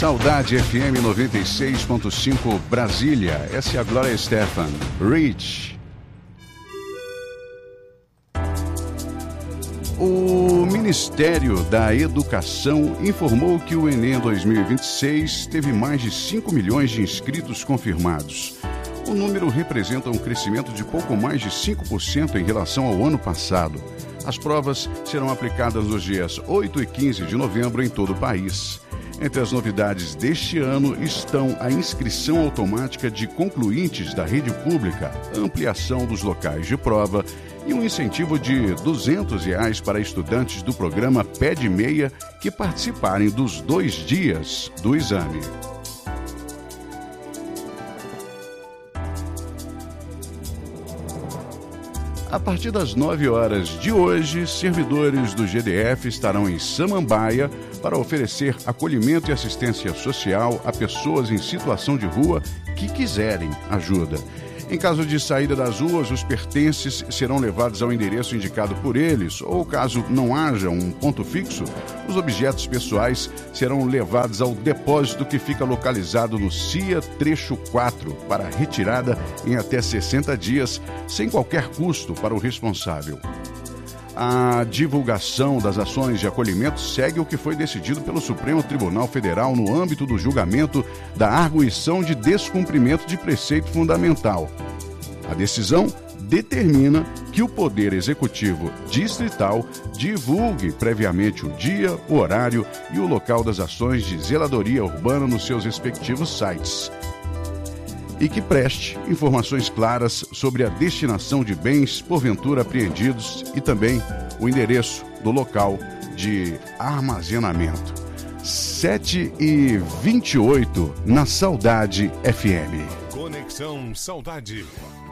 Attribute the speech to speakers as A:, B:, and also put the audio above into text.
A: Saudade FM 96.5 Brasília. Essa é a Glória Estefan. Reach. O Ministério da Educação informou que o Enem 2026 teve mais de 5 milhões de inscritos confirmados. O número representa um crescimento de pouco mais de 5% em relação ao ano passado. As provas serão aplicadas nos dias 8 e 15 de novembro em todo o país. Entre as novidades deste ano estão a inscrição automática de concluintes da rede pública, ampliação dos locais de prova e um incentivo de R$ 200 para estudantes do programa Pé de Meia que participarem dos 2 dias do exame. A partir das 9 horas de hoje, servidores do GDF estarão em Samambaia para oferecer acolhimento e assistência social a pessoas em situação de rua que quiserem ajuda. Em caso de saída das ruas, os pertences serão levados ao endereço indicado por eles, ou caso não haja um ponto fixo, os objetos pessoais serão levados ao depósito que fica localizado no CIA Trecho 4, para retirada em até 60 dias, sem qualquer custo para o responsável. A divulgação das ações de acolhimento segue o que foi decidido pelo Supremo Tribunal Federal no âmbito do julgamento da arguição de descumprimento de preceito fundamental. A decisão determina que o Poder Executivo Distrital divulgue previamente o dia, o horário e o local das ações de zeladoria urbana nos seus respectivos sites. E que preste informações claras sobre a destinação de bens porventura apreendidos e também o endereço do local de armazenamento. 7h28 na Saudade FM.
B: Conexão Saudade.